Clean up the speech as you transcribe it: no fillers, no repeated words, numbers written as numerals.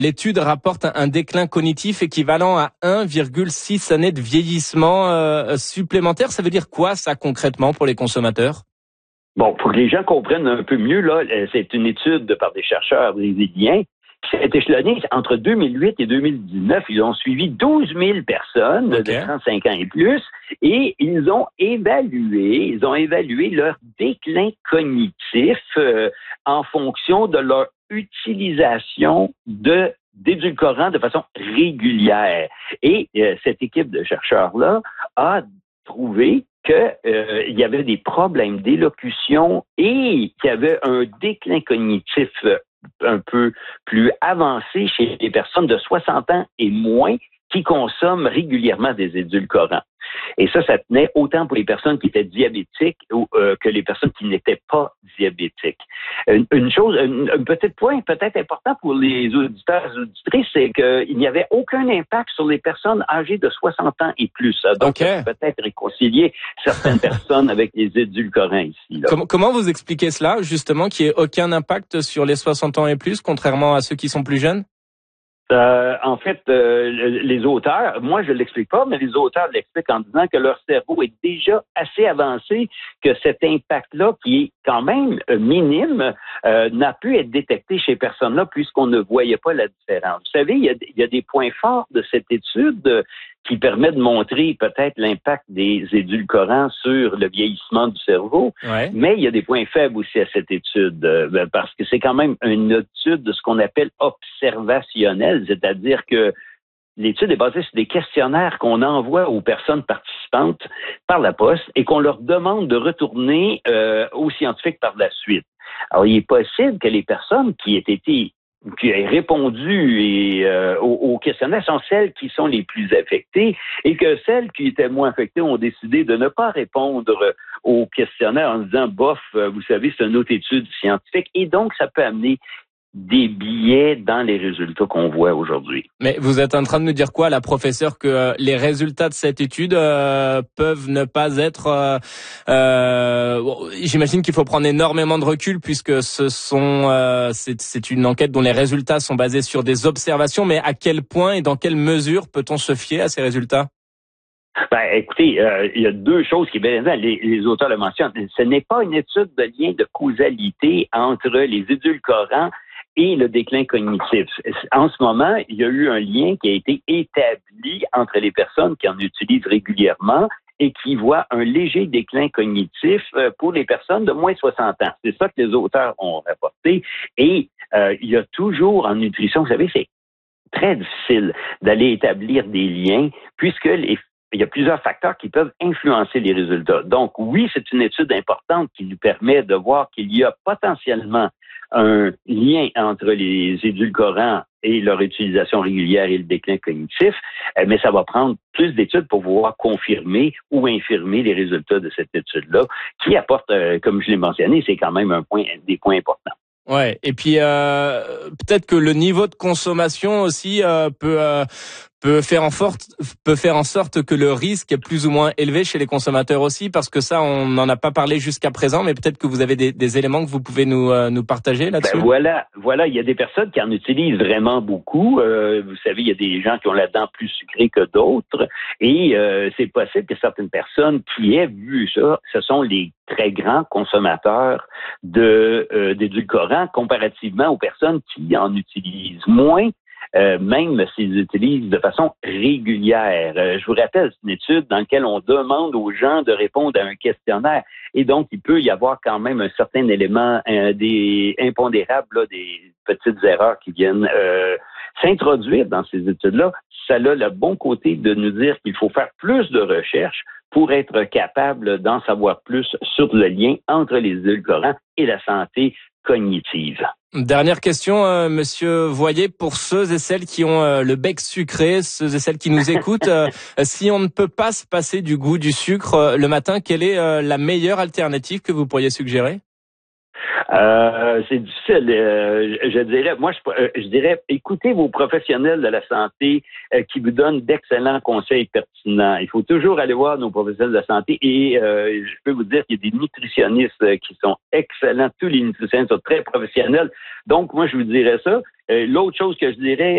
L'étude rapporte un déclin cognitif équivalent à 1,6 années de vieillissement supplémentaire. Ça veut dire quoi ça concrètement pour les consommateurs? Bon, pour que les gens comprennent un peu mieux, là, c'est une étude par des chercheurs brésiliens qui s'est échelonnée entre 2008 et 2019. Ils ont suivi 12 000 personnes de 35 ans et plus et ils ont évalué leur déclin cognitif en fonction de leur utilisation d'édulcorants de façon régulière. Et cette équipe de chercheurs-là a trouvé qu'il y avait des problèmes d'élocution et qu'il y avait un déclin cognitif un peu plus avancé chez les personnes de 60 ans et moins qui consomment régulièrement des édulcorants. Et ça tenait autant pour les personnes qui étaient diabétiques que les personnes qui n'étaient pas diabétiques. Un petit point peut-être important pour les auditeurs et auditrices, c'est qu'il n'y avait aucun impact sur les personnes âgées de 60 ans et plus. Donc, peut-être réconcilier certaines personnes avec les édulcorants ici. Là. Comment vous expliquez cela, justement, qu'il n'y ait aucun impact sur les 60 ans et plus, contrairement à ceux qui sont plus jeunes? En fait, les auteurs, moi je l'explique pas, mais les auteurs l'expliquent en disant que leur cerveau est déjà assez avancé, que cet impact-là, qui est quand même minime, n'a pu être détecté chez ces personnes-là puisqu'on ne voyait pas la différence. Vous savez, il y a des points forts de cette étude qui permet de montrer peut-être l'impact des édulcorants sur le vieillissement du cerveau, mais il y a des points faibles aussi à cette étude, parce que c'est quand même une étude de ce qu'on appelle observationnelle, c'est-à-dire que l'étude est basée sur des questionnaires qu'on envoie aux personnes participantes par la poste et qu'on leur demande de retourner aux scientifiques par la suite. Alors, il est possible que les personnes qui aient répondu aux questionnaires sont celles qui sont les plus affectées et que celles qui étaient moins affectées ont décidé de ne pas répondre aux questionnaires en disant « bof, vous savez, c'est une autre étude scientifique » et donc ça peut amener des biais dans les résultats qu'on voit aujourd'hui. Mais vous êtes en train de nous dire quoi, la professeure, que les résultats de cette étude peuvent ne pas être... j'imagine qu'il faut prendre énormément de recul puisque c'est une enquête dont les résultats sont basés sur des observations, mais à quel point et dans quelle mesure peut-on se fier à ces résultats? Écoutez, il y a deux choses qui, les auteurs le mentionnent. Ce n'est pas une étude de lien de causalité entre les édulcorants et le déclin cognitif. En ce moment, il y a eu un lien qui a été établi entre les personnes qui en utilisent régulièrement et qui voient un léger déclin cognitif pour les personnes de moins de 60 ans. C'est ça que les auteurs ont rapporté. Et il y a toujours en nutrition, vous savez, c'est très difficile d'aller établir des liens puisque il y a plusieurs facteurs qui peuvent influencer les résultats. Donc, oui, c'est une étude importante qui nous permet de voir qu'il y a potentiellement un lien entre les édulcorants et leur utilisation régulière et le déclin cognitif, mais ça va prendre plus d'études pour pouvoir confirmer ou infirmer les résultats de cette étude-là, qui apporte, comme je l'ai mentionné, c'est quand même des points importants. Ouais, et puis peut-être que le niveau de consommation aussi peut faire en sorte que le risque est plus ou moins élevé chez les consommateurs aussi, parce que ça, on n'en a pas parlé jusqu'à présent, mais peut-être que vous avez des éléments que vous pouvez nous partager là-dessus. Voilà, il y a des personnes qui en utilisent vraiment beaucoup. Vous savez, il y a des gens qui ont la dent plus sucrée que d'autres, et c'est possible que certaines personnes qui aient vu ça, ce sont les très grands consommateurs d'édulcorants comparativement aux personnes qui en utilisent moins. Même s'ils utilisent de façon régulière. Je vous rappelle, c'est une étude dans laquelle on demande aux gens de répondre à un questionnaire. Et donc, il peut y avoir quand même un certain élément des impondérables, là, des petites erreurs qui viennent s'introduire dans ces études-là. Ça a le bon côté de nous dire qu'il faut faire plus de recherches pour être capable d'en savoir plus sur le lien entre les édulcorants et la santé cognitive. Dernière question, Monsieur Voyer, pour ceux et celles qui ont le bec sucré, ceux et celles qui nous écoutent, si on ne peut pas se passer du goût du sucre le matin, quelle est la meilleure alternative que vous pourriez suggérer? C'est difficile. Je dirais, écoutez vos professionnels de la santé qui vous donnent d'excellents conseils pertinents. Il faut toujours aller voir nos professionnels de la santé et je peux vous dire qu'il y a des nutritionnistes qui sont excellents. Tous les nutritionnistes sont très professionnels. Donc, moi, je vous dirais ça. L'autre chose que je dirais,